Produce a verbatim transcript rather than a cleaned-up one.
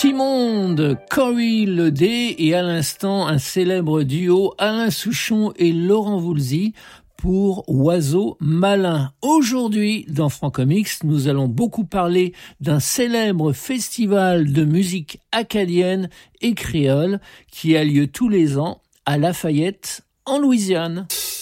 Monde, Corey Ledé et à l'instant un célèbre duo Alain Souchon et Laurent Voulzy pour Oiseau malin. Aujourd'hui, dans Francommix, nous allons beaucoup parler d'un célèbre festival de musique acadienne et créole qui a lieu tous les ans à Lafayette, en Louisiane.